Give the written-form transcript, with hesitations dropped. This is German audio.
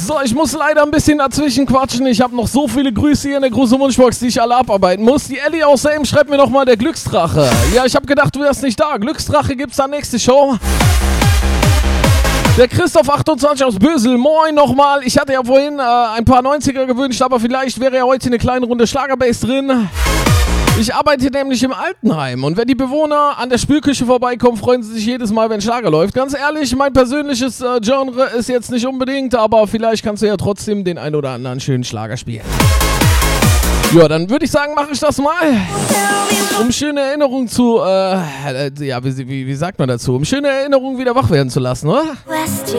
So, ich muss leider ein bisschen dazwischen quatschen. Ich habe noch so viele Grüße hier in der großen Wunschbox, die ich alle abarbeiten muss. Die Ellie aus Selm schreibt mir nochmal der Glücksdrache. Ja, ich habe gedacht, du wärst nicht da. Glücksdrache gibt's dann nächste Show. Der Christoph 28 aus Bösel, moin nochmal. Ich hatte ja vorhin ein paar 90er gewünscht, aber vielleicht wäre ja heute eine kleine Runde Schlagerbass drin. Ich arbeite nämlich im Altenheim und wenn die Bewohner an der Spülküche vorbeikommen, freuen sie sich jedes Mal, wenn Schlager läuft. Ganz ehrlich, mein persönliches Genre ist jetzt nicht unbedingt, aber vielleicht kannst du ja trotzdem den ein oder anderen schönen Schlager spielen. Ja, dann würde ich sagen, mache ich das mal. Um schöne Erinnerungen zu, wie sagt man dazu? Um schöne Erinnerungen wieder wach werden zu lassen, oder?